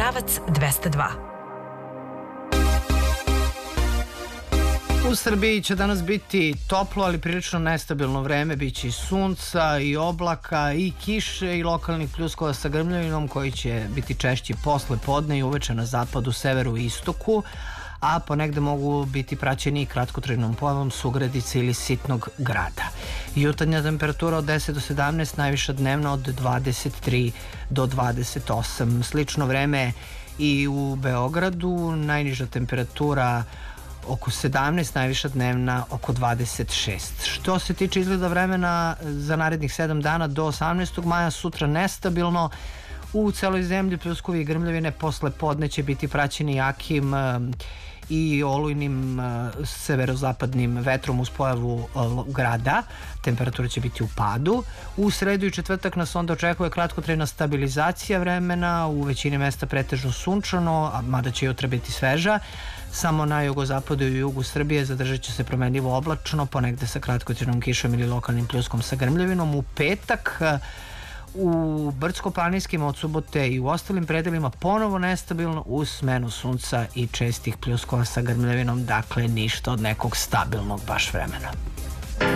pravac 202. U Srbiji će danas biti toplo, ali prilično nestabilno vreme. Biće i sunca, i oblaka, i kiše, i lokalnih pljuskova sa grmljavinom koji će biti češći posle podne i uveče na zapadu, severu i istoku, a ponegde mogu biti praćeni i kratkotrajnom pojavom sugradice ili sitnog grada. Jutarnja temperatura od 10 do 17, najviša dnevna od 23 do 28. Slično vreme i u Beogradu, najniža temperatura oko 17, najviša dnevna oko 26. Što se tiče izgleda vremena za narednih 7 dana do 18. maja, sutra nestabilno. U celoj zemlji pljuskovi i grmljavine posle podne će biti praćeni jakim i olujnim severozapadnim vetrom uz pojavu grada. Temperatura će biti u padu. U sredu i četvrtak nas onda očekuje kratkotrajna stabilizacija vremena, u većini mesta pretežno sunčano, mada će jutra biti sveža. Samo na jugozapadu i jugu Srbije zadržat će se promenljivo oblačno, ponegde sa kratkotrajnom kišom ili lokalnim pljuskom sa grmljavinom. U petak u brdsko-planinskim od subote i u ostalim predelima ponovo nestabilno uz smenu sunca i čestih pljuskova sa grmljavinom, dakle ništa od nekog stabilnog baš vremena.